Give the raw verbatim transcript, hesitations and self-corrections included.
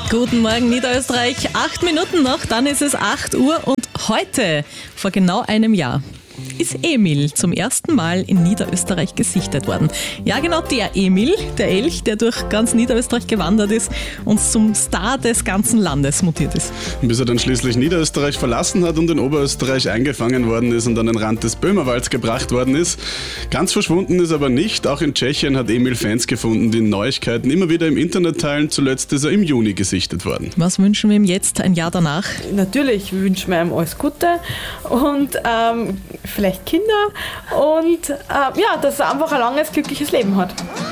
Guten Morgen Niederösterreich, acht Minuten noch, dann ist es acht Uhr und heute, vor genau einem Jahr, ist Emil zum ersten Mal in Niederösterreich gesichtet worden. Ja, genau der Emil, der Elch, der durch ganz Niederösterreich gewandert ist und zum Star des ganzen Landes mutiert ist. Bis er dann schließlich Niederösterreich verlassen hat und in Oberösterreich eingefangen worden ist und an den Rand des Böhmerwalds gebracht worden ist. Ganz verschwunden ist aber nicht. Auch in Tschechien hat Emil Fans gefunden, die Neuigkeiten immer wieder im Internet teilen. Zuletzt ist er im Juni gesichtet worden. Was wünschen wir ihm jetzt, ein Jahr danach? Natürlich wünschen wir ihm alles Gute und ähm, vielleicht Kinder und äh, ja, dass er einfach ein langes, glückliches Leben hat.